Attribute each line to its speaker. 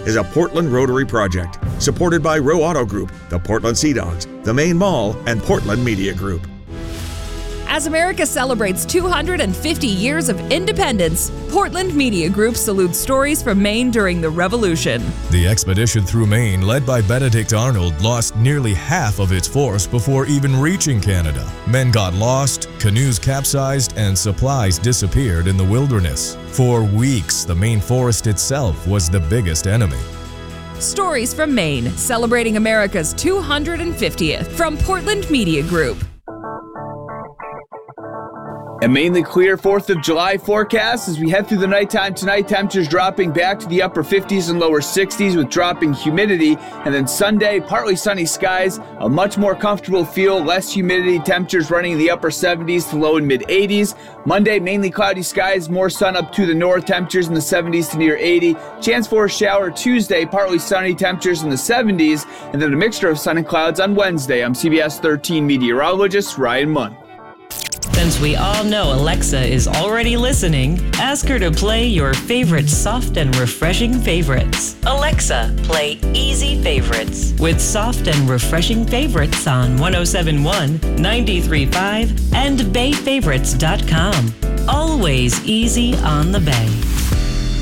Speaker 1: is a Portland Rotary project supported by Rowe Auto Group, the Portland Sea Dogs, the Maine Mall, and Portland Media Group.
Speaker 2: As America celebrates 250 years of independence, Portland Media Group salutes stories from Maine during the Revolution.
Speaker 3: The expedition through Maine, led by Benedict Arnold, lost nearly half of its force before even reaching Canada. Men got lost, canoes capsized, and supplies disappeared in the wilderness. For weeks, the Maine forest itself was the biggest enemy.
Speaker 2: Stories from Maine, celebrating America's 250th from Portland Media Group.
Speaker 4: A mainly clear 4th of July forecast as we head through the nighttime tonight. Temperatures dropping back to the upper 50s and lower 60s with dropping humidity. And then Sunday, partly sunny skies, a much more comfortable feel, less humidity, temperatures running in the upper 70s to low and mid 80s. Monday, mainly cloudy skies, more sun up to the north, temperatures in the 70s to near 80. Chance for a shower Tuesday, partly sunny, temperatures in the 70s. And then a mixture of sun and clouds on Wednesday. I'm CBS 13 meteorologist Ryan Munn.
Speaker 5: Since we all know Alexa is already listening, ask her to play your favorite soft and refreshing favorites. Alexa, play Easy Favorites with soft and refreshing favorites on 107.1, 93.5, and BayFavorites.com. Always easy on the Bay.